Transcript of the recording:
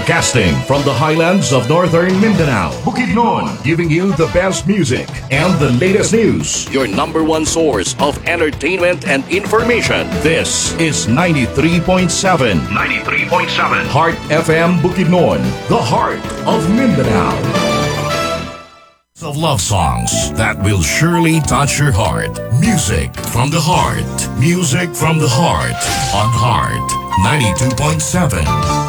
Broadcasting from the highlands of northern Mindanao, Bukidnon, giving you the best music and the latest news. Your number one source of entertainment and information. This is 93.7 Heart FM Bukidnon, the heart of Mindanao. Of love songs that will surely touch your heart. Music from the heart. Music from the heart on Heart 92.7.